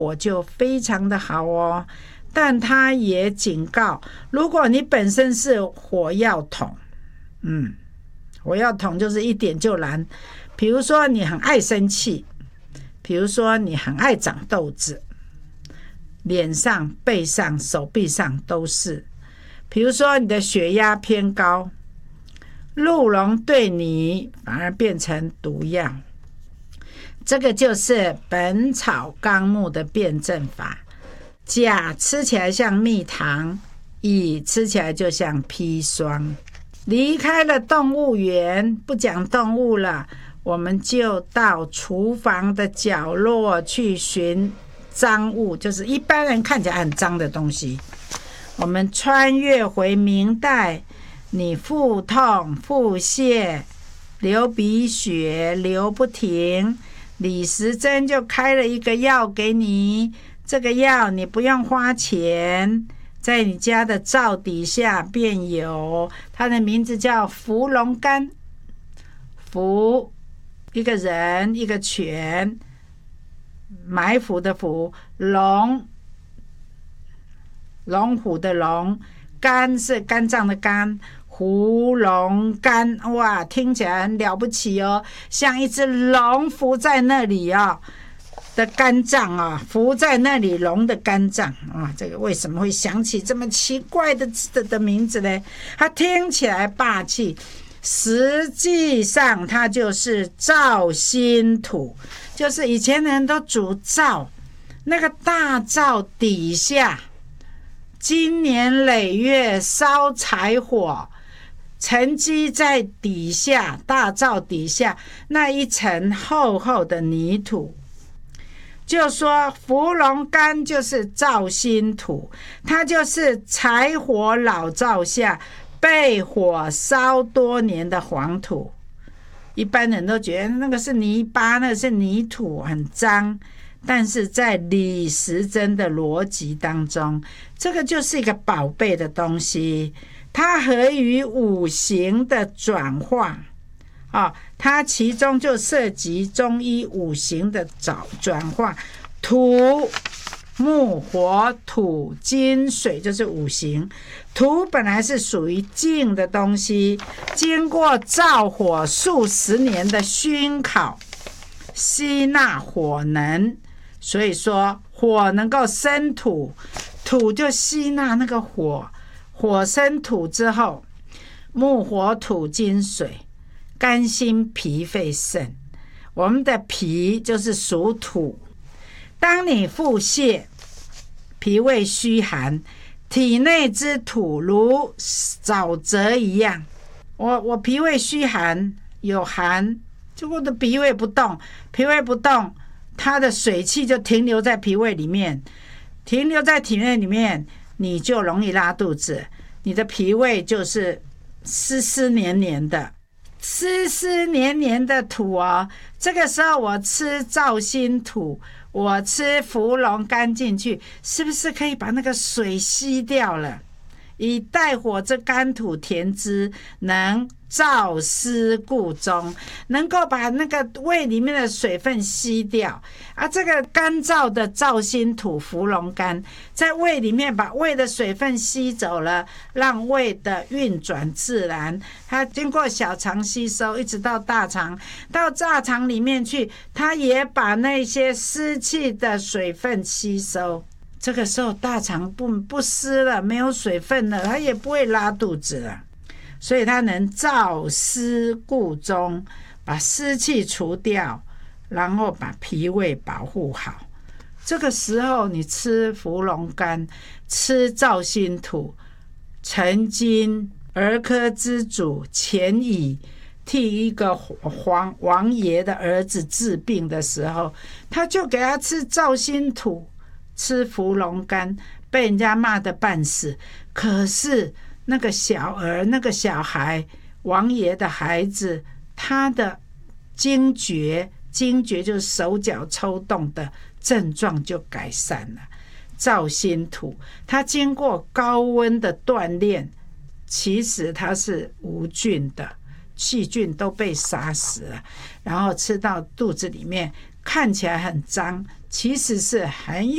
火就非常的好哦。但他也警告，如果你本身是火药桶，火药桶就是一点就燃。比如说你很爱生气，比如说你很爱长痘子，脸上、背上、手臂上都是。比如说你的血压偏高，鹿茸对你反而变成毒药。这个就是《本草纲目》的辩证法。钾吃起来像蜜糖，乙吃起来就像砒霜。离开了动物园，不讲动物了，我们就到厨房的角落去寻脏物，就是一般人看起来很脏的东西。我们穿越回明代，你腹痛、腹泻、流鼻血、流不停，李时珍就开了一个药给你。这个药你不用花钱，在你家的灶底下便有，它的名字叫伏龙甘。伏，一个人一个犬，埋伏的伏，龙，龙虎的龙，肝是肝脏的肝，伏龙甘。哇，听起来很了不起哦，像一只龙伏在那里哦的肝脏啊，伏在那里，龙的肝脏啊，这个为什么会想起这么奇怪的名字呢？它听起来霸气，实际上它就是灶心土，就是以前的人都煮灶，那个大灶底下，经年累月烧柴火，沉积在底下，大灶底下那一层厚厚的泥土。就说伏龙甘就是灶心土，它就是柴火老灶下被火烧多年的黄土。一般人都觉得那个是泥巴，那个是泥土，很脏。但是在李时珍的逻辑当中，这个就是一个宝贝的东西，它合于五行的转化。它其中就涉及中医五行的转化，土、木、火、土、金、水就是五行。土本来是属于静的东西，经过灶火数十年的熏烤，吸纳火能，所以说火能够生土，土就吸纳那个火，火生土之后，木、火、土、金、水。肝心脾肺肾，我们的脾就是属土。当你腹泻、脾胃虚寒，体内之土如沼泽一样。我脾胃虚寒，有寒，结果我的脾胃不动，脾胃不动，它的水气就停留在脾胃里面，停留在体内里面，你就容易拉肚子，你的脾胃就是湿湿黏黏的。湿湿黏黏的土哦，这个时候我吃灶心土，我吃伏龙甘进去，是不是可以把那个水吸掉了？以带火之甘土填之，能燥湿固中，能够把那个胃里面的水分吸掉。这个干燥的灶心土伏龙甘在胃里面把胃的水分吸走了，让胃的运转自然，它经过小肠吸收，一直到大肠，到大肠里面去，它也把那些湿气的水分吸收。这个时候大肠不湿了，没有水分了，它也不会拉肚子了，所以它能燥湿固中，把湿气除掉，然后把脾胃保护好。这个时候你吃伏龙甘，吃灶心土，曾经儿科之主钱乙替一个王爷的儿子治病的时候，他就给他吃灶心土，吃伏龙甘，被人家骂得半死。可是那个小孩，王爷的孩子，他的惊厥就是手脚抽动的症状就改善了。灶心土它经过高温的锻炼，其实它是无菌的，细菌都被杀死了，然后吃到肚子里面看起来很脏，其实是很